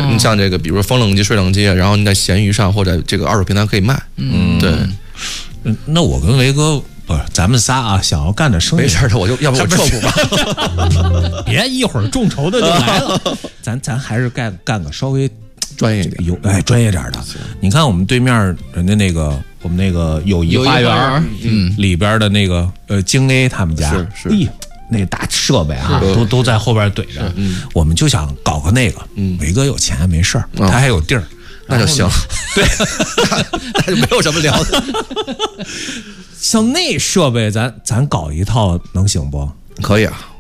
你像这个，比如说风冷机、水冷机，然后你在闲鱼上或者这个二手平台可以卖。对。 那我跟维哥不是咱们仨啊，想要干的生意， 没事的，我就要不我撤股吧。 别一会儿众筹的就来了，咱还是干个稍微专业一点， 专业点的。你看我们对面人家那个我们那个友谊花园，里边的那个京 A 他们家是。 那大设备啊，都在后边怼着。我们就想搞个那个。伟哥有钱没事儿，他还有地儿， 那就行。对，那就没有什么聊的。 像那设备，咱搞一套能行不？ 可以啊。